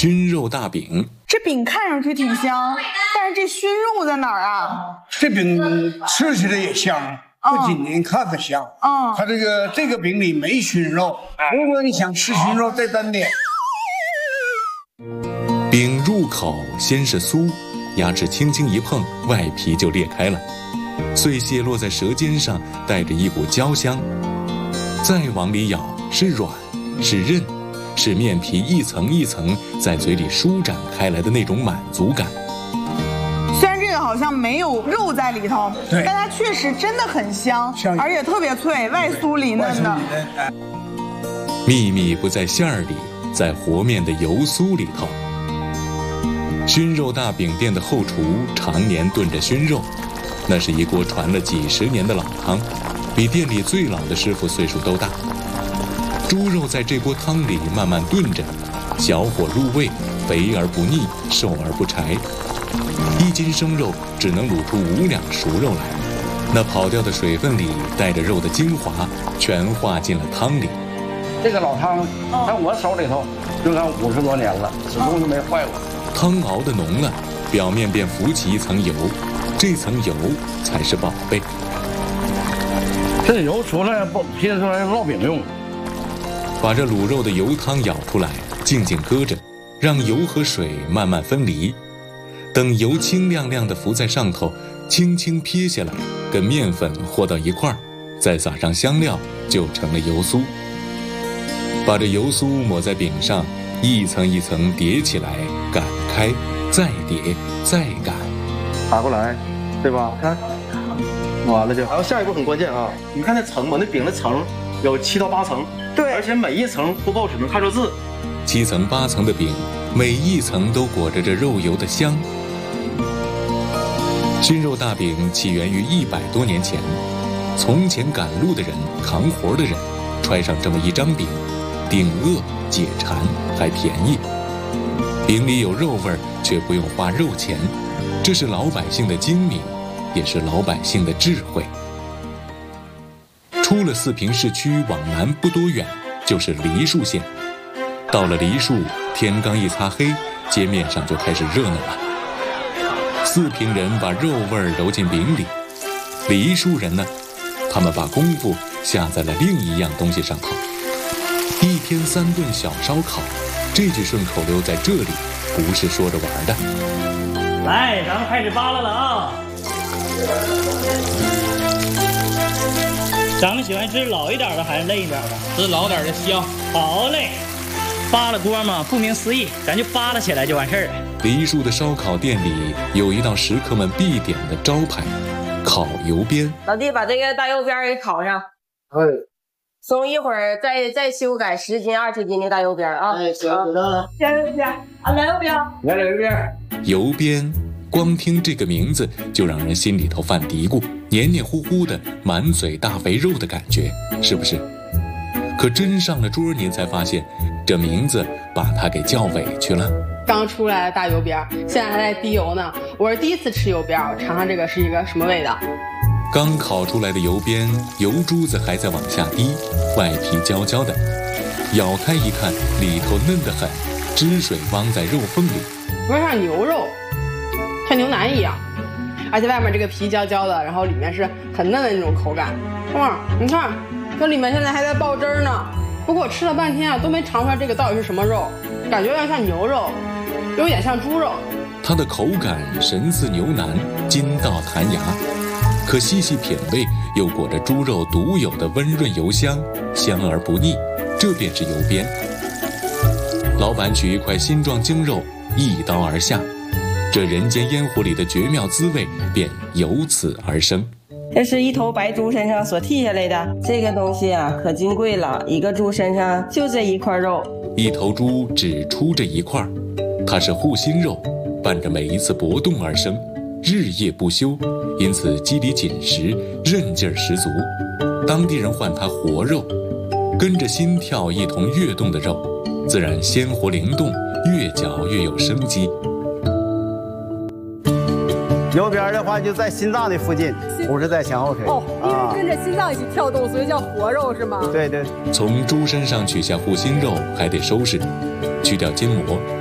熏肉大饼。 这饼看上去挺香，但是这熏肉在哪儿啊？ 这饼吃起来也香，不仅仅看着香，它这个饼里没熏肉。如果你想吃熏肉，再单点。 饼入口先是酥，牙齿轻轻一碰，外皮就裂开了，碎屑落在舌尖上，带着一股焦香。再往里咬，是软，是韧，是面皮一层一层在嘴里舒展开来的那种满足感。 虽然这个好像没有肉在里头，但它确实真的很香，而且特别脆，外酥里嫩的。 秘密不在馅儿里，在和面的油酥里头。熏肉大饼店的后厨常年炖着熏肉，那是一锅传了几十年的老汤，比店里最老的师傅岁数都大。猪肉在这锅汤里慢慢炖着，小火入味，肥而不腻，瘦而不柴。1斤生肉只能卤出5两熟肉来，那跑掉的水分里带着肉的精华，全化进了汤里。 这个老汤在我手里头就干50多年了，始终就没坏过。 汤熬得浓了，表面便浮起一层油，这层油才是宝贝。 这油出来劈出来烙饼用。 把这卤肉的油汤舀出来，静静搁着，让油和水慢慢分离。等油清亮亮的浮在上头，轻轻撇下来，跟面粉和到一块儿，再撒上香料，就成了油酥。把这油酥抹在饼上，一层一层叠起来，擀开，再叠，再擀， 打过来，对吧？看，完了就。 然后下一步很关键啊！你看那层吧，那饼的层有7到8层， 对， 而且每一层不够只能看出字。 7层8层的饼，每一层都裹着这肉油的香。熏肉大饼起源于100多年前，从前赶路的人、扛活的人，揣上这么一张饼，顶饿、解馋，还便宜。饼里有肉味儿，却不用花肉钱，这是老百姓的精明，也是老百姓的智慧。出了四平市区往南不多远，就是梨树县。到了梨树，天刚一擦黑，街面上就开始热闹了。四平人把肉味儿揉进饼里，梨树人呢，他们把功夫下在了另一样东西上头。1天3顿小烧烤，这句顺口溜在这里不是说着玩的。 来，咱们开始扒拉了啊！咱们喜欢吃老一点的还是嫩一点的？ 吃老点的香。 好嘞，扒拉锅嘛，顾名思义，咱就扒拉起来就完事儿了。 梨树的烧烤店里有一道食客们必点的招牌——烤油边。 老弟，把这个大油边给烤上。松一会儿再修改10斤、20斤的大油边啊。 行，知道了。 先来油边， 来油边。 油边，光听这个名字就让人心里头犯嘀咕，黏黏糊糊的，满嘴大肥肉的感觉，是不是？可真上了桌，您才发现，这名字把它给叫委屈了。 刚出来的大油边，现在还在滴油呢。我是第一次吃油边，我尝尝这个是一个什么味道。 刚烤出来的油边，油珠子还在往下滴，外皮焦焦的，咬开一看，里头嫩得很，汁水汪在肉缝里， 有点像牛肉，像牛腩一样，而且外面这个皮焦焦的，然后里面是很嫩的那种口感。哇，你看，这里面现在还在爆汁呢。不过我吃了半天啊，都没尝出来这个到底是什么肉，感觉有点像牛肉，有点像猪肉。 它的口感神似牛腩，筋道弹牙，可细细品味，又裹着猪肉独有的温润油香，香而不腻，这便是油边。老板取一块心状精肉，一刀而下，这人间烟火里的绝妙滋味便由此而生。 这是一头白猪身上所剔下来的，这个东西啊可金贵了，一个猪身上就这一块肉， 一头猪只出这一块，它是护心肉，伴着每一次搏动而生，日夜不休，因此肌理紧实，韧劲儿十足。当地人唤它活肉，跟着心跳一同跃动的肉，自然鲜活灵动，越嚼越有生机。 油边的话就在心脏的附近，不是在前后腿。 哦，因为跟着心脏一起跳动，所以叫活肉是吗？ 对对。 从猪身上取下护心肉，还得收拾，去掉筋膜。